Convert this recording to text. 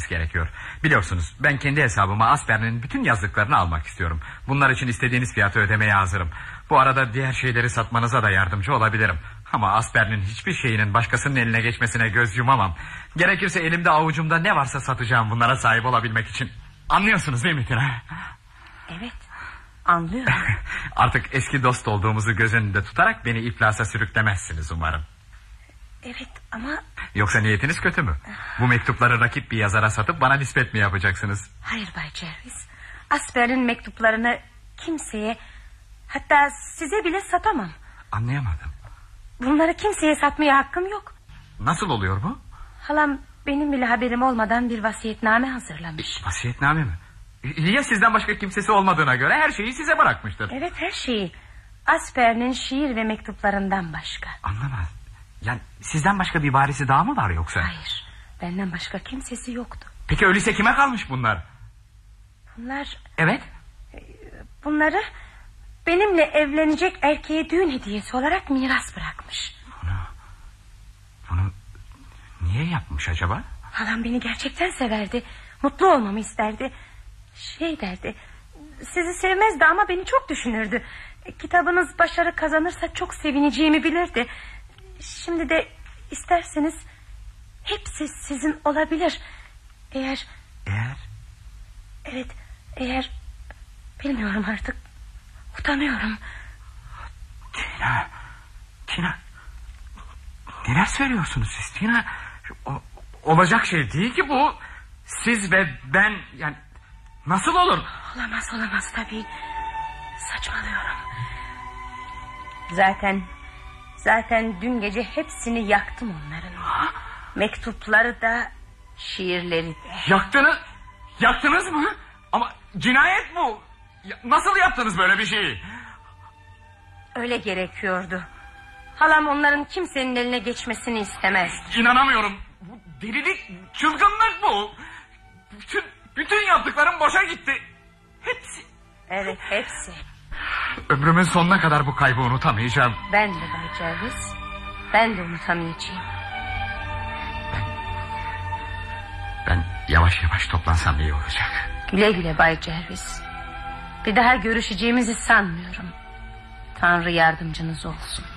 etmeniz gerekiyor. Biliyorsunuz ben kendi hesabıma Asper'in bütün yazdıklarını almak istiyorum. Bunlar için istediğiniz fiyatı ödemeye hazırım. Bu arada diğer şeyleri satmanıza da yardımcı olabilirim. Ama Asper'in hiçbir şeyinin başkasının eline geçmesine göz yumamam. Gerekirse elimde avucumda ne varsa satacağım bunlara sahip olabilmek için. Anlıyorsunuz değil mi Tina? Evet, anlıyorum. Artık eski dost olduğumuzu göz önünde tutarak beni iflasa sürüklemezsiniz umarım. Evet ama... Yoksa niyetiniz kötü mü? Bu mektupları rakip bir yazara satıp bana nispet mi yapacaksınız? Hayır Bay Jervis. Asper'in mektuplarını kimseye, hatta size bile satamam. Anlayamadım. Bunları kimseye satmaya hakkım yok. Nasıl oluyor bu? Halam benim bile haberim olmadan bir vasiyetname hazırlamış. Vasiyetname mi? Ya sizden başka kimsesi olmadığına göre her şeyi size bırakmıştır. Evet, her şeyi. Asper'in şiir ve mektuplarından başka. Anlamaz. Yani sizden başka bir varisi daha mı var yoksa? Hayır, benden başka kimsesi yoktu. Peki öyleyse kime kalmış bunlar? Bunlar... Evet. Bunları benimle evlenecek erkeğe düğün hediyesi olarak miras bırakmış. Bunu niye yapmış acaba? Halam beni gerçekten severdi. Mutlu olmamı isterdi. Şey derdi, sizi sevmezdi ama beni çok düşünürdü. Kitabınız başarı kazanırsa çok sevineceğimi bilirdi. Şimdi de isterseniz hepsi sizin olabilir. Eğer... Evet, eğer... Bilmiyorum artık. Utanıyorum. Tina. Neler söylüyorsunuz siz Tina? Olacak şey değil ki bu. Siz ve ben, yani nasıl olur? Olamaz tabii. Saçmalıyorum. Zaten dün gece hepsini yaktım onların. Mektupları da, şiirleri de. Yaktınız mı? Ama cinayet bu. Nasıl yaptınız böyle bir şeyi? Öyle gerekiyordu. Halam onların kimsenin eline geçmesini istemezdi. İnanamıyorum. Bu delilik, çılgınlık bu. Bütün yaptıklarım boşa gitti. Hepsi. Evet, hepsi. Ömrümün sonuna kadar bu kaybı unutamayacağım. Ben de Bay Jervis. Ben de unutamayacağım. Ben yavaş yavaş toplansam iyi olacak. Güle güle Bay Jervis. Bir daha görüşeceğimizi sanmıyorum. Tanrı yardımcınız olsun.